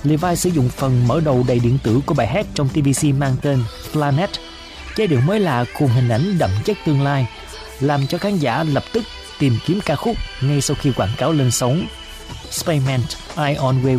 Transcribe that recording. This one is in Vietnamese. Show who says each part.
Speaker 1: Levi sử dụng phần mở đầu đầy điện tử của bài hát trong TVC mang tên Planet, giai điệu mới lạ cùng hình ảnh đậm chất tương lai, làm cho khán giả lập tức tìm kiếm ca khúc ngay sau khi quảng cáo lên sóng. Spaceman, I On Way